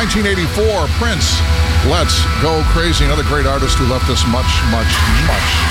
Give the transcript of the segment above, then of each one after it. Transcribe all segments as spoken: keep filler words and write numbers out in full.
nineteen eighty-four, Prince, Let's Go Crazy. Another great artist who left us much, much, much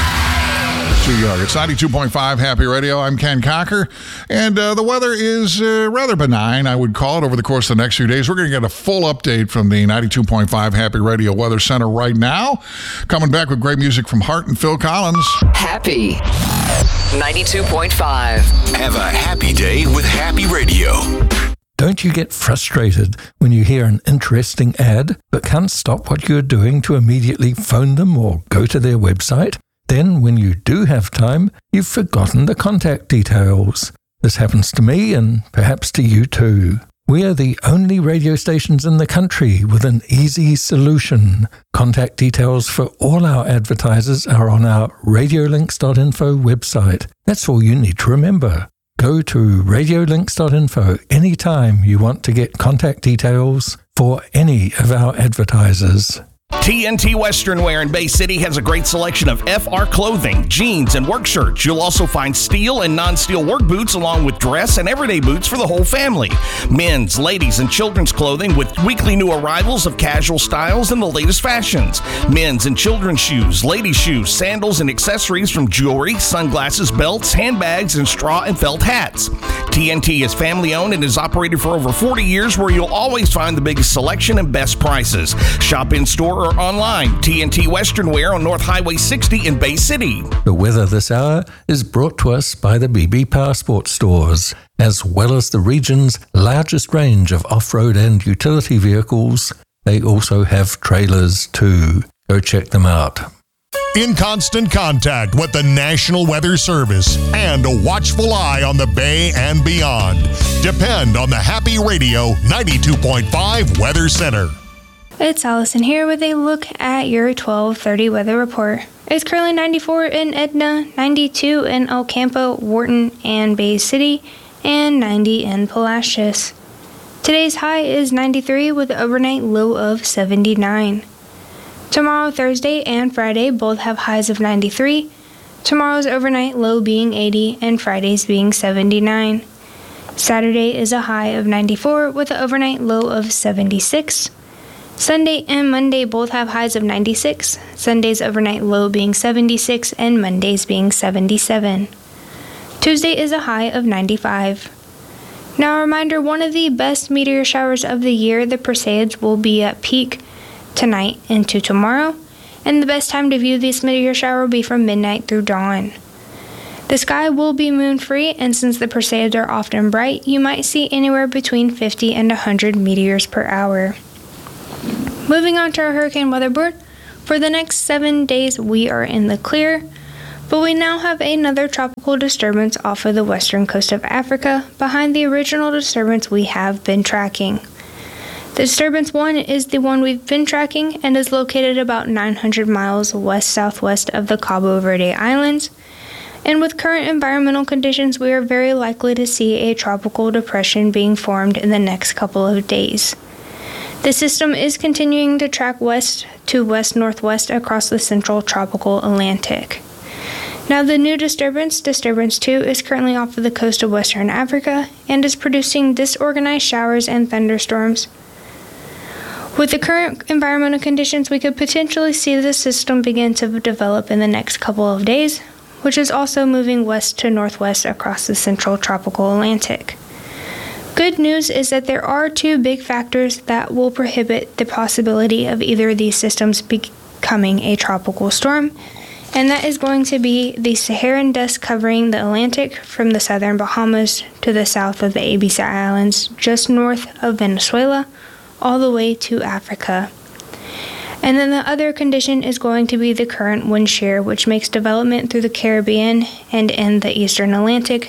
too young. It's ninety-two point five Happy Radio. I'm Ken Cocker, and uh, the weather is uh, rather benign, I would call it, over the course of the next few days. We're going to get a full update from the ninety-two point five Happy Radio Weather Center right now. Coming back with great music from Hart and Phil Collins. Happy ninety-two point five. Have a happy day with Happy Radio. Don't you get frustrated when you hear an interesting ad but can't stop what you're doing to immediately phone them or go to their website? Then, when you do have time, you've forgotten the contact details. This happens to me and perhaps to you too. We are the only radio stations in the country with an easy solution. Contact details for all our advertisers are on our radiolinks dot info website. That's all you need to remember. Go to radiolinks dot info anytime you want to get contact details for any of our advertisers. T N T Western Wear in Bay City has a great selection of F R clothing, jeans, and work shirts. You'll also find steel and non-steel work boots along with dress and everyday boots for the whole family. Men's, ladies, and children's clothing with weekly new arrivals of casual styles and the latest fashions. Men's and children's shoes, ladies' shoes, sandals, and accessories from jewelry, sunglasses, belts, handbags, and straw and felt hats. T N T is family-owned and is operated for over forty years, where you'll always find the biggest selection and best prices. Shop in-store or online. T N T Western Wear on North Highway sixty in Bay City. The weather this hour is brought to us by the B B Power Sports stores, as well as the region's largest range of off-road and utility vehicles. They also have trailers too. Go check them out. In constant contact with the National Weather Service and a watchful eye on the Bay and beyond. Depend on the Happy Radio ninety-two point five Weather Center. It's Allison here with a look at your twelve thirty weather report. It's currently ninety-four in Edna, ninety-two in El Campo, Wharton, and Bay City, and ninety in Palacios. Today's high is ninety-three with an overnight low of seventy-nine. Tomorrow, Thursday, and Friday both have highs of ninety-three. Tomorrow's overnight low being eighty and Friday's being seventy-nine. Saturday is a high of ninety-four with an overnight low of seventy-six. Sunday and Monday both have highs of ninety-six, Sunday's overnight low being seventy-six and Monday's being seventy-seven. Tuesday is a high of ninety-five. Now a reminder, one of the best meteor showers of the year, the Perseids, will be at peak tonight into tomorrow, and the best time to view this meteor shower will be from midnight through dawn. The sky will be moon-free, and since the Perseids are often bright, you might see anywhere between fifty and one hundred meteors per hour. Moving on to our hurricane weather board. For the next seven days, we are in the clear, but we now have another tropical disturbance off of the western coast of Africa behind the original disturbance we have been tracking. The disturbance one is the one we've been tracking and is located about nine hundred miles west-southwest of the Cabo Verde Islands. And with current environmental conditions, we are very likely to see a tropical depression being formed in the next couple of days. The system is continuing to track west to west-northwest across the central tropical Atlantic. Now the new disturbance, Disturbance two, is currently off of the coast of western Africa and is producing disorganized showers and thunderstorms. With the current environmental conditions, we could potentially see the system begin to develop in the next couple of days, which is also moving west to northwest across the central tropical Atlantic. Good news is that there are two big factors that will prohibit the possibility of either of these systems becoming a tropical storm, and that is going to be the Saharan dust covering the Atlantic from the southern Bahamas to the south of the Ibiza Islands, just north of Venezuela, all the way to Africa. And then the other condition is going to be the current wind shear, which makes development through the Caribbean and in the eastern Atlantic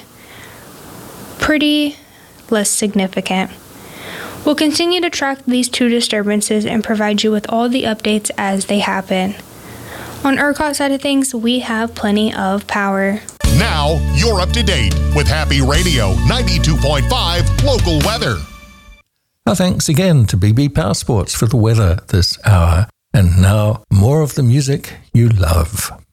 pretty less significant. We'll continue to track these two disturbances and provide you with all the updates as they happen. On ERCOT side of things, we have plenty of power. Now, you're up to date with Happy Radio ninety-two point five local weather. Our thanks again to B B Power Sports for the weather this hour. And now, more of the music you love.